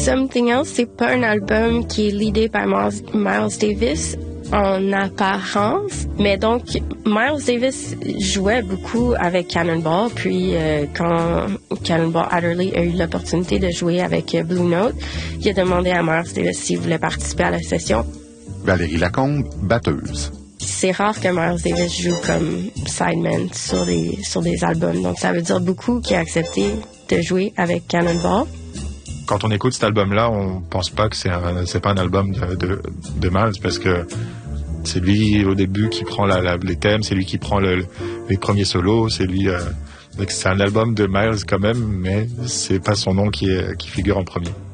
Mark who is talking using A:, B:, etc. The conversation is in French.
A: Something Else, c'est pas un album qui est leadé par Miles Davis en apparence, mais donc Miles Davis jouait beaucoup avec Cannonball, puis quand Cannonball Adderley a eu l'opportunité de jouer avec Blue Note, il a demandé à Miles Davis s'il voulait participer à la session.
B: Valérie Lacombe, batteuse.
A: C'est rare que Miles Davis joue comme sideman sur des albums, donc ça veut dire beaucoup qu'il a accepté de jouer avec Cannonball.
C: Quand on écoute cet album-là, on pense pas que c'est pas un album de Miles, parce que c'est lui au début qui prend les thèmes, c'est lui qui prend les premiers solos, c'est lui. Donc c'est un album de Miles quand même, mais c'est pas son nom qui figure en premier.